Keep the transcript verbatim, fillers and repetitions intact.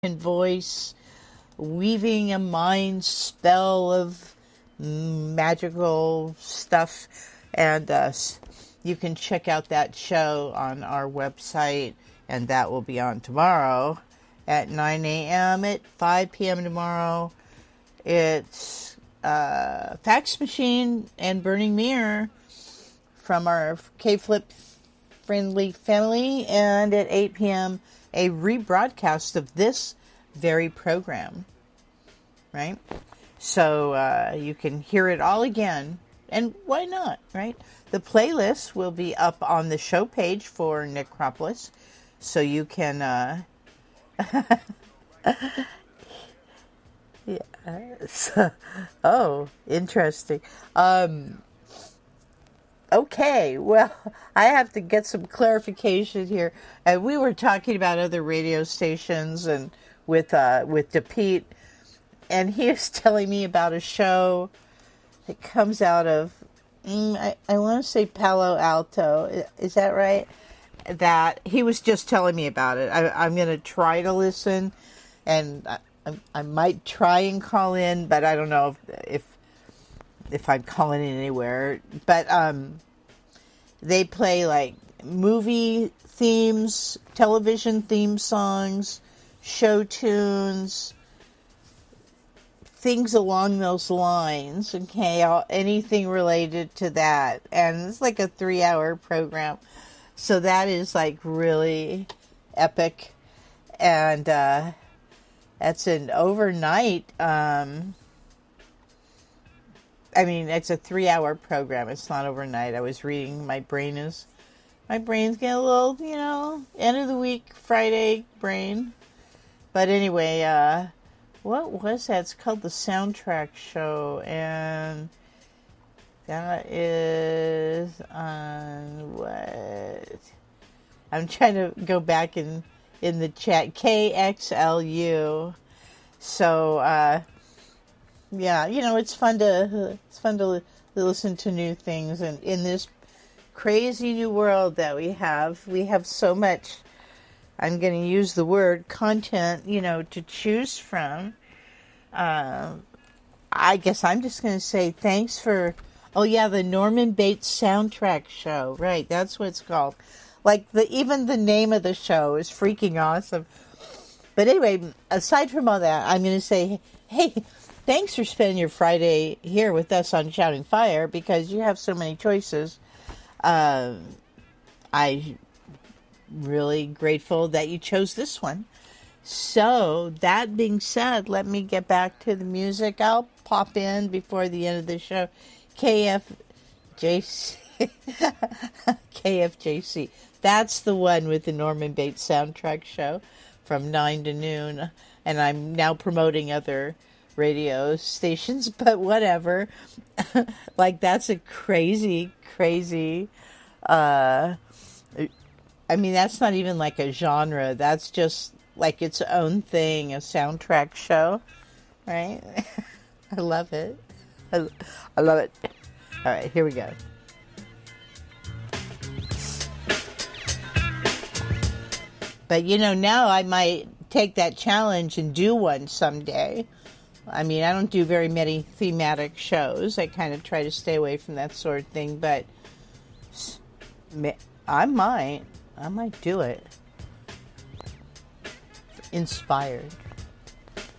voice, weaving a mind spell of magical stuff. And uh, you can check out that show on our website, and that will be on tomorrow at nine a.m. at five p.m. tomorrow. It's uh, Fax Machine and Burning Mirror from our K-Flip friendly family, and at eight p.m. a rebroadcast of this very program, right? So uh, you can hear it all again, and why not, right? The playlist will be up on the show page for Necropolis, so you can uh, yes. Oh, interesting. Um Okay, well, I have to get some clarification here. Uh, we were talking about other radio stations and with uh, with DePete, and he is telling me about a show that comes out of, mm, I, I want to say Palo Alto. Is that right? That he was just telling me about it. I, I'm going to try to listen, and I, I, I might try and call in, but I don't know if, if if I'm calling in anywhere, but um, they play like movie themes, television theme songs, show tunes, things along those lines, okay, all, anything related to that, and it's like a three-hour program, so that is like really epic, and uh, that's an overnight, um, I mean, it's a three-hour program. It's not overnight. I was reading. My brain is, my brain's getting a little, you know, end of the week, Friday brain. But anyway, uh, what was that? It's called The Soundtrack Show, and that is on what? I'm trying to go back in in the chat. K X L U. So. Uh, Yeah, you know, it's fun to it's fun to listen to new things, and in this crazy new world that we have, we have so much, I'm going to use the word, content, you know, to choose from. Uh, I guess I'm just going to say thanks for, oh yeah, the Norman Bates Soundtrack Show, right, that's what it's called. Like, the even the name of the show is freaking awesome. But anyway, aside from all that, I'm going to say, hey, thanks for spending your Friday here with us on Shouting Fire, because you have so many choices. Uh, I'm really grateful that you chose this one. So, that being said, let me get back to the music. I'll pop in before the end of the show. K F J C. K F J C. That's the one with the Norman Bates Soundtrack Show from nine to noon. And I'm now promoting other radio stations, but whatever. Like, that's a crazy, crazy, uh, I mean, that's not even like a genre. That's just like its own thing, a soundtrack show, right? I love it. I, I love it. All right, here we go. But, you know, now I might take that challenge and do one someday. I mean, I don't do very many thematic shows. I kind of try to stay away from that sort of thing, but I might. I might do it. Inspired.